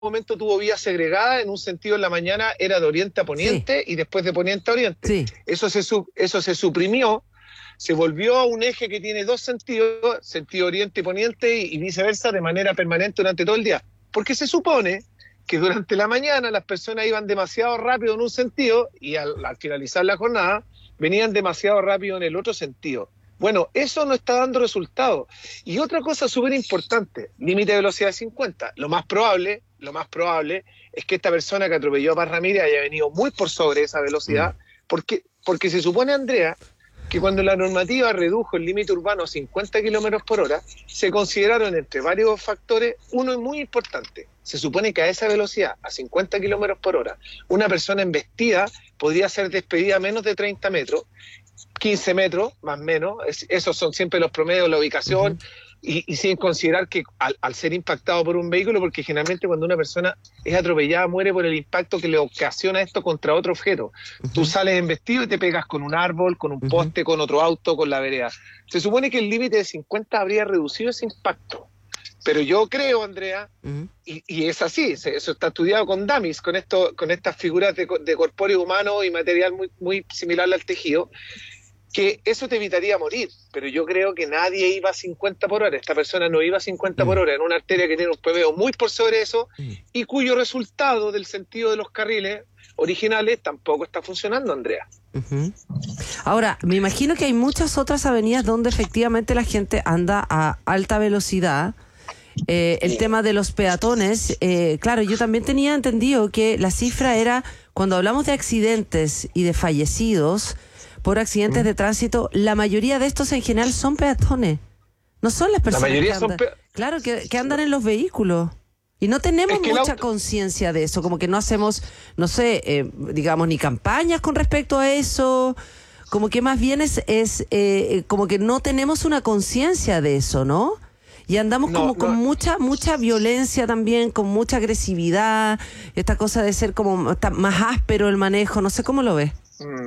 momento tuvo vía segregada, en un sentido en la mañana era de oriente a poniente y después de poniente a oriente. Sí. Eso se suprimió, se volvió a un eje que tiene dos sentidos, sentido oriente y poniente y viceversa, de manera permanente durante todo el día. Porque se supone que durante la mañana las personas iban demasiado rápido en un sentido y al finalizar la jornada venían demasiado rápido en el otro sentido. Bueno, eso no está dando resultados. Y otra cosa súper importante, límite de velocidad de 50. Lo más probable es que esta persona que atropelló a Paz Ramírez haya venido muy por sobre esa velocidad, porque se supone, Andrea, que cuando la normativa redujo el límite urbano a 50 kilómetros por hora, se consideraron entre varios factores, uno muy importante. Se supone que a esa velocidad, a 50 kilómetros por hora, una persona embestida podría ser despedida a menos de 30 metros, 15 metros, más o menos, esos son siempre los promedios, la ubicación, y sin considerar que al ser impactado por un vehículo, porque generalmente cuando una persona es atropellada muere por el impacto que le ocasiona esto contra otro objeto. Tú sales embestido y te pegas con un árbol, con un poste, con otro auto, con la vereda. Se supone que el límite de 50 habría reducido ese impacto. Pero yo creo, Andrea, y es así, eso está estudiado con dummies, con estas figuras de corpóreo humano y material muy, muy similar al tejido, que eso te evitaría morir, pero yo creo que nadie iba a 50 por hora, esta persona no iba a 50 por hora en una arteria que tiene un promedio muy por sobre eso y cuyo resultado del sentido de los carriles originales tampoco está funcionando, Andrea. Ahora, me imagino que hay muchas otras avenidas donde efectivamente la gente anda a alta velocidad. El tema de los peatones, claro, yo también tenía entendido que la cifra era, cuando hablamos de accidentes y de fallecidos por accidentes de tránsito, la mayoría de estos en general son peatones. No son las personas que andan, claro, que andan en los vehículos. Y no tenemos mucha conciencia de eso, como que no hacemos, no sé, digamos, ni campañas con respecto a eso, como que más bien es como que no tenemos una conciencia de eso, ¿no? Y andamos con mucha violencia también, con mucha agresividad, esta cosa de ser como más áspero el manejo, no sé cómo lo ves.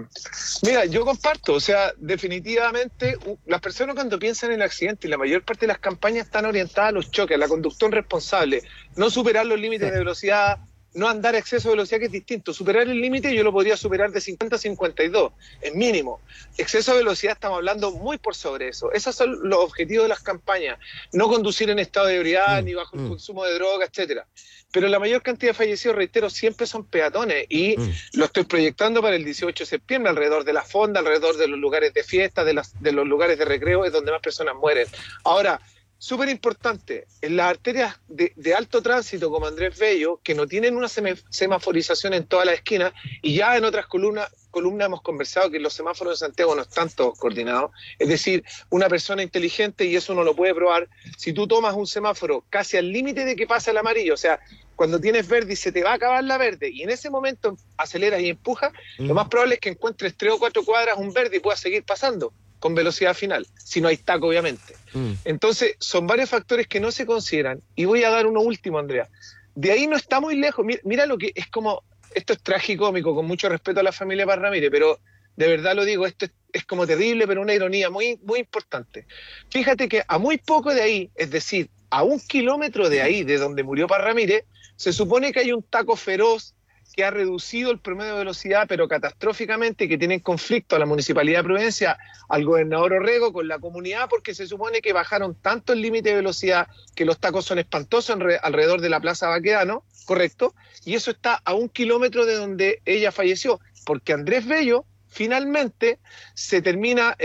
Mira, yo comparto, o sea, definitivamente las personas cuando piensan en el accidente y la mayor parte de las campañas están orientadas a los choques, a la conducción responsable, no superar los límites de velocidad, no andar a exceso de velocidad, que es distinto. Superar el límite yo lo podría superar de 50 a 52, es mínimo. Exceso de velocidad estamos hablando muy por sobre eso. Esos son los objetivos de las campañas. No conducir en estado de ebriedad, ni bajo el consumo de droga, etcétera. Pero la mayor cantidad de fallecidos, reitero, siempre son peatones y lo estoy proyectando para el 18 de septiembre, alrededor de la fonda, alrededor de los lugares de fiesta, de los lugares de recreo, es donde más personas mueren. Ahora, súper importante, en las arterias de alto tránsito como Andrés Bello, que no tienen una semaforización en todas las esquinas, y ya en otras columnas hemos conversado que los semáforos de Santiago no están todos coordinados, es decir, una persona inteligente, y eso uno lo puede probar, si tú tomas un semáforo casi al límite de que pasa el amarillo, o sea, cuando tienes verde y se te va a acabar la verde, y en ese momento aceleras y empujas, lo más probable es que encuentres 3 o 4 cuadras un verde y puedas seguir pasando con velocidad final, si no hay taco, obviamente. Entonces, son varios factores que no se consideran, y voy a dar uno último, Andrea. De ahí no está muy lejos, mira lo que es como, esto es tragicómico, con mucho respeto a la familia Paz Ramírez, pero de verdad lo digo, esto es como terrible, pero una ironía muy, muy importante. Fíjate que a muy poco de ahí, es decir, a 1 kilómetro de ahí, de donde murió Paz Ramírez, se supone que hay un taco feroz que ha reducido el promedio de velocidad, pero catastróficamente, que tiene en conflicto a la Municipalidad de Providencia, al gobernador Orrego, con la comunidad, porque se supone que bajaron tanto el límite de velocidad que los tacos son espantosos alrededor de la Plaza Baquedano, ¿correcto? Y eso está a 1 kilómetro de donde ella falleció, porque Andrés Bello finalmente se termina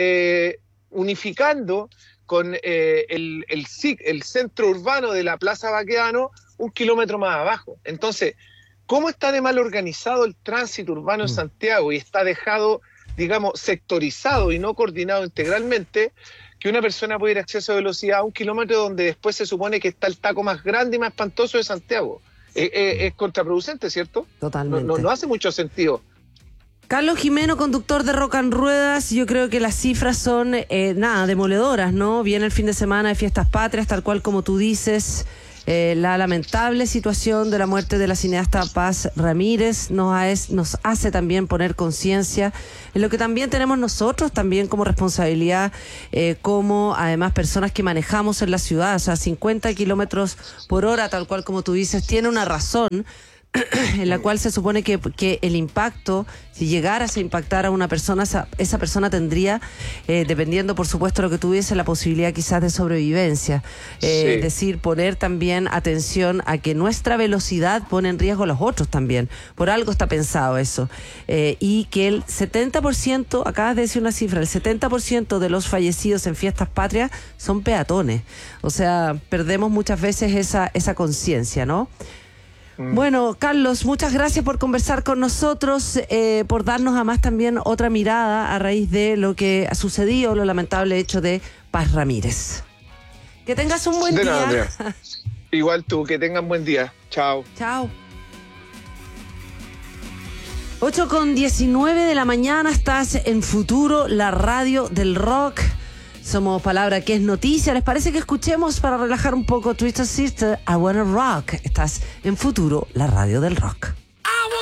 unificando con el centro urbano de la Plaza Baquedano 1 kilómetro más abajo. Entonces, ¿cómo está de mal organizado el tránsito urbano en Santiago y está dejado, digamos, sectorizado y no coordinado integralmente, que una persona puede ir a exceso de velocidad a 1 kilómetro donde después se supone que está el taco más grande y más espantoso de Santiago? Es contraproducente, ¿cierto? Totalmente. No hace mucho sentido. Carlos Jimeno, conductor de Rock and Ruedas, yo creo que las cifras son, demoledoras, ¿no? Viene el fin de semana de Fiestas Patrias, tal cual como tú dices. La lamentable situación de la muerte de la cineasta Paz Ramírez nos hace también poner conciencia en lo que también tenemos nosotros también como responsabilidad, como además personas que manejamos en la ciudad. O sea, 50 kilómetros por hora, tal cual como tú dices, tiene una razón en la cual se supone que el impacto, si llegaras a impactar a una persona, esa persona tendría, dependiendo por supuesto de lo que tuviese, la posibilidad quizás de sobrevivencia. Es decir, poner también atención a que nuestra velocidad pone en riesgo a los otros también. Por algo está pensado eso. Y que el 70%, acabas de decir una cifra, el 70% de los fallecidos en fiestas patrias son peatones. O sea, perdemos muchas veces esa conciencia, ¿no? Bueno, Carlos, muchas gracias por conversar con nosotros, por darnos además también otra mirada a raíz de lo que ha sucedido, lo lamentable hecho de Paz Ramírez. Que tengas un buen día. Andrea. Igual tú, que tengan buen día. Chao. Chao. 8:19 de la mañana, estás en Futuro, la radio del rock. Somos Palabra que es Noticia. ¿Les parece que escuchemos para relajar un poco Twisted Sister, I Wanna Rock? Estás en Futuro, la radio del rock.